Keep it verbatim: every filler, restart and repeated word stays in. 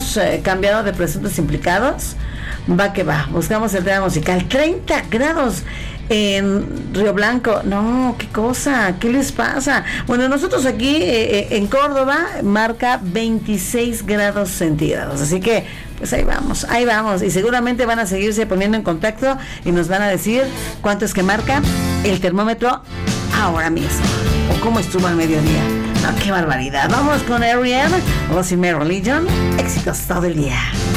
hemos eh, cambiado de presuntos implicados. Va que va, buscamos el tema musical. treinta grados en Río Blanco. No, qué cosa, ¿qué les pasa? Bueno, nosotros aquí eh, en Córdoba marca veintiséis grados centígrados, así que pues ahí vamos, ahí vamos, y seguramente van a seguirse poniendo en contacto y nos van a decir cuánto es que marca el termómetro ahora mismo, o cómo estuvo al mediodía. No, qué barbaridad. Vamos con R E M, Lost in My Religion, éxitos todo el día.